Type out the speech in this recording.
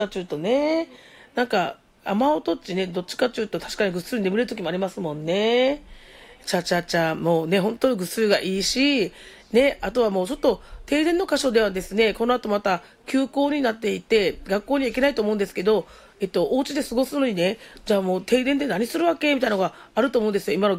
ちゅうとね、なんか、雨音っちね、どっちかちゅうと確かにぐっすり眠れる時もありますもんね。ちゃちゃちゃ、もうね、本当にぐっすりがいいし、ね、あとはもうちょっと停電の箇所ではですね、この後また休校になっていて、学校には行けないと思うんですけど、お家で過ごすのにね、じゃあもう停電で何するわけみたいなのがあると思うんですよ。今の